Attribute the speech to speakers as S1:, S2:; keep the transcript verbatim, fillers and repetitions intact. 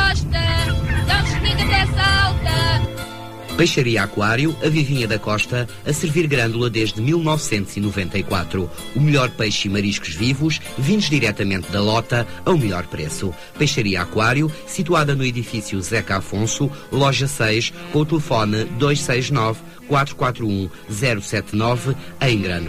S1: Costa, dá um chega até salta.
S2: Peixaria Aquário, a Vivinha da Costa, a servir grândula desde mil novecentos e noventa e quatro. O melhor peixe e mariscos vivos, vindos diretamente da lota, ao melhor preço. Peixaria Aquário, situada no edifício Zeca Afonso, loja seis, com o telefone dois seis nove, quatro quatro um, zero sete nove, em Grândola.